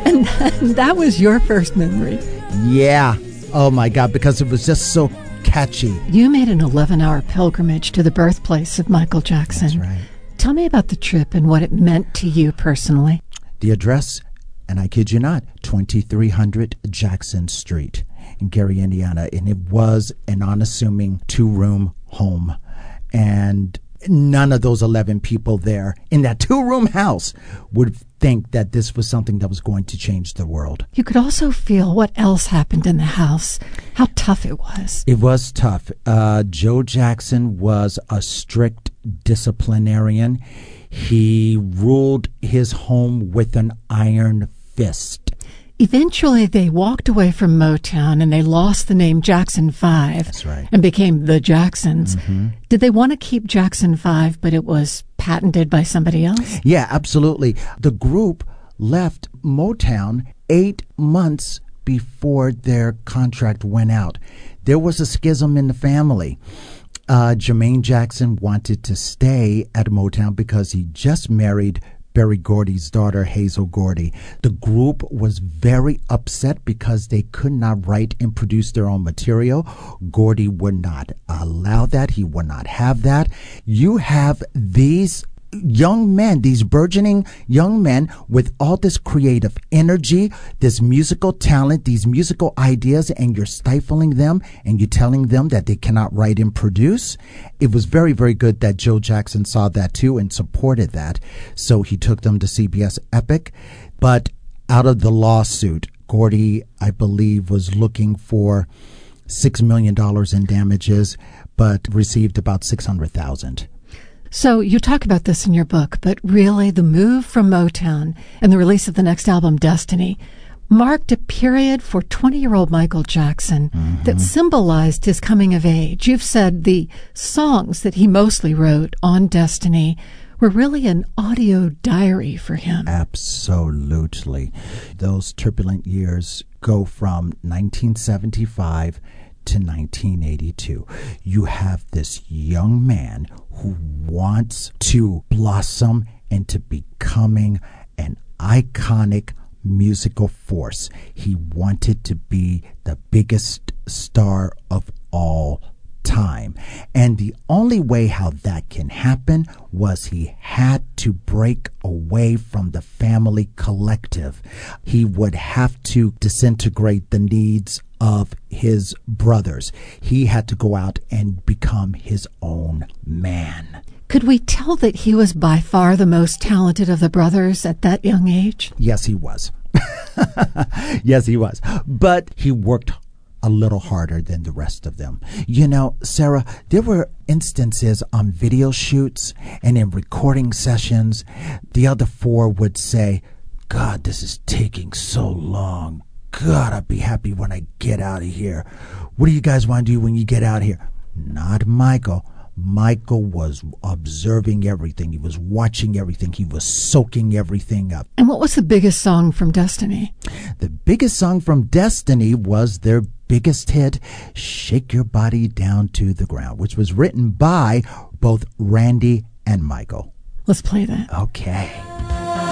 And that was your first memory. Yeah. Oh, my God, because it was just so catchy. You made an 11-hour pilgrimage to the birthplace of Michael Jackson. That's right. Tell me about the trip and what it meant to you personally. The address, and I kid you not, 2300 Jackson Street in Gary, Indiana. And it was an unassuming 2-room home. And none of those 11 people there in that 2-room house would think that this was something that was going to change the world. You could also feel what else happened in the house, how tough it was. It was tough. Joe Jackson was a strict disciplinarian. He ruled his home with an iron fist. Eventually, they walked away from Motown and they lost the name Jackson 5. That's right. And became the Jacksons. Mm-hmm. Did they want to keep Jackson 5, but it was patented by somebody else? Yeah, absolutely. The group left Motown 8 months before their contract went out. There was a schism in the family. Jermaine Jackson wanted to stay at Motown because he just married Berry Gordy's daughter, Hazel Gordy. The group was very upset because they could not write and produce their own material. Gordy would not allow that. He would not have that. You have these young men, these burgeoning young men with all this creative energy, this musical talent, these musical ideas, and you're stifling them and you're telling them that they cannot write and produce. It was very, very good that Joe Jackson saw that too and supported that. So he took them to CBS Epic. But out of the lawsuit, Gordy, I believe, was looking for $6 million in damages, but received about $600,000. So you talk about this in your book, but really the move from Motown and the release of the next album, Destiny, marked a period for 20-year-old Michael Jackson that symbolized his coming of age. You've said the songs that he mostly wrote on Destiny were really an audio diary for him. Absolutely. Those turbulent years go from 1975 to 1982. You have this young man who wants to blossom into becoming an iconic musical force. He wanted to be the biggest star of all time. And the only way how that can happen was he had to break away from the family collective. He would have to disintegrate the needs of his brothers. He had to go out and become his own man. Could we tell that he was by far the most talented of the brothers at that young age? Yes, he was. Yes, he was. But he worked a little harder than the rest of them. You know, Sarah, there were instances on video shoots and in recording sessions, the other four would say, God, this is taking so long. God, I'd be happy when I get out of here. What do you guys want to do when you get out of here? Not Michael. Michael was observing everything. He was watching everything. He was soaking everything up. And what was the biggest song from Destiny? The biggest song from Destiny was their biggest hit, Shake Your Body Down to the Ground, which was written by both Randy and Michael. Let's play that. Okay.